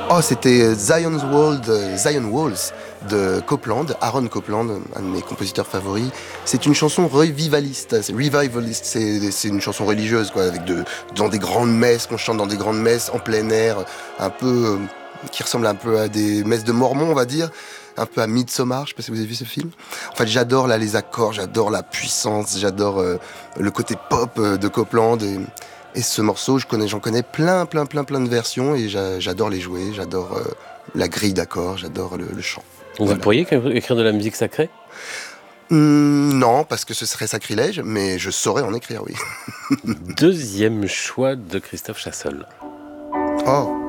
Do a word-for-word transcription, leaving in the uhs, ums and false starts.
Oh, c'était Zion's World, euh, Zion Walls de Copland, Aaron Copland, un de mes compositeurs favoris. C'est une chanson revivaliste, c'est revivaliste, c'est, c'est une chanson religieuse, quoi, avec de, dans des grandes messes, qu'on chante dans des grandes messes en plein air, un peu, euh, qui ressemble un peu à des messes de Mormons, on va dire, un peu à Midsommar, je sais pas si vous avez vu ce film. En fait, j'adore là les accords, j'adore la puissance, j'adore euh, le côté pop euh, de Copland et Et ce morceau, je connais, j'en connais plein, plein, plein, plein de versions et j'a- j'adore les jouer, j'adore euh, la grille d'accords, j'adore le, le chant. Vous Voilà. pourriez écrire de la musique sacrée? Hum, non, parce que ce serait sacrilège, mais je saurais en écrire, oui. Deuxième choix de Christophe Chassol. Oh.